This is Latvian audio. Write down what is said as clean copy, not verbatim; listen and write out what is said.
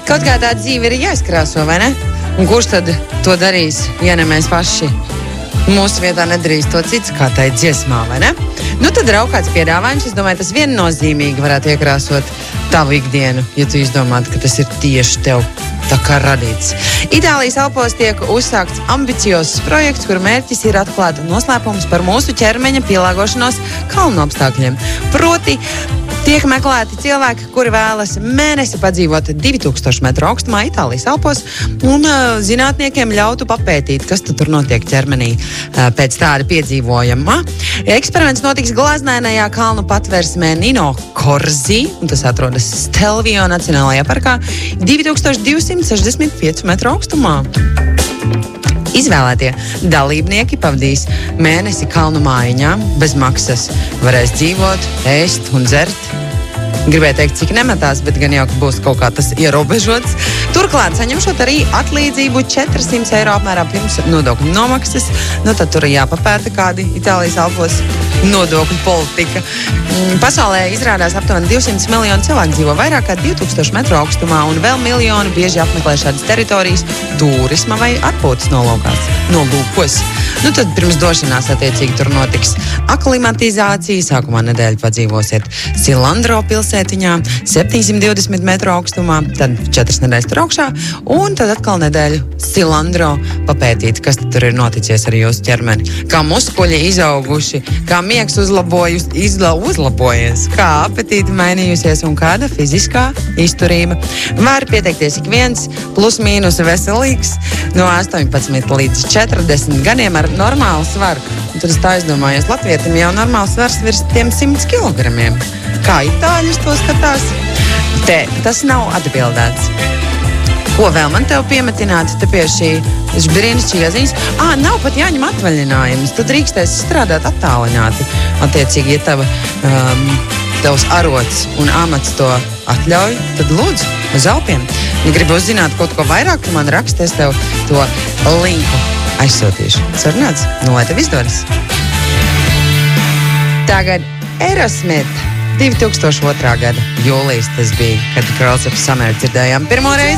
Kaut kā tā dzīve ir jāizkrāso, vai ne? Un kurš tad to darīs, ja ne mēs paši? Mūsu vietā nedarīs to cits, kā tai dziesmā, vai ne? Nu, tad ir kāds piedāvājums. Es domāju, tas viennozīmīgi varētu iekrāsot tavu ikdienu, ja tu izdomātu, ka tas ir tieši tev tā kā radīts. Itālijas Alpos tiek uzsākts ambiciozs projekts, kura mērķis ir atklāt noslēpumus par mūsu ķermeņa pielāgošanos kalnu apstākļiem. Proti, tiek meklēti cilvēki, kuri vēlas mēnesi padzīvot 2000 metru augstumā Itālijas Alpos, un zinātniekiem ļautu papētīt, kas tur notiek ķermenī pēc tāda piedzīvojuma. Eksperiments notiks glaznainajā kalnu patversmē Nino Corsi, un tas atrodas Stelvio Nacionālajā parkā 2265 metru augstumā. Izvēlētie dalībnieki pavadīs mēnesi kalnu mājiņā bez maksas. Varēs dzīvot, ēst un dzert. Gribēju teikt, cik nemetās, bet gan jau būs kaut kā tas ierobežots. Turklāt saņemšot arī atlīdzību 400 eiro apmērā pirms nodokļu nomaksas. Nu, tad tur ir jāpapēta kādi Itālijas Alpos nodokļu politika. Pasaulē izrādās aptuveni 200 miljoni cilvēku dzīvo vairāk kā 2000 metru augstumā, un vēl miljoni bieži apmeklē šādas teritorijas turisma vai atpūtas nolūkos. Nu, tad pirms došanās attiecīgi tur notiks aklimatizācija. Sākumā nedēļu padzīvosiet Silandro pilsētiņā 720 metru augstumā, tad 4 nedēļas tur augšā, un tad atkal nedēļu Silandro papētīt, kas tur ir noticies ar jūsu ķermeni. Kā muskuļi izauguši, kā miegs uzlabojies, kā apetīte mainījusies un kāda fiziskā izturība. Var pieteikties ik viens, plus mīnus veselīgs, no 18 līdz 40 gadiem ar normālu svaru. Un tad es tā aizdomājos, latvietim jau normāls svars virs tiem 100 kilogramiem. Kā itāļus to skatās? Tas nav atbildēts. Ko vēl man tev piemetināt te pie šī brīnišķīgā ziņas? Nav pat jāņem atvaļinājums. Tu drīkstēsi strādāt attālināti. Attiecīgi, ja tavs arots un amats to atļauj, tad lūdzu uz Alpiem. Ja gribi uzzināt kaut ko vairāk, tu man raksti, es tev to linku aizsūtīšu. Sarunāts? Nu, lai tev izdodas. Tagad Aerosmith 2002. gada jūlijas tas bija, kad Girls of Summer dzirdējām pirmo reizi.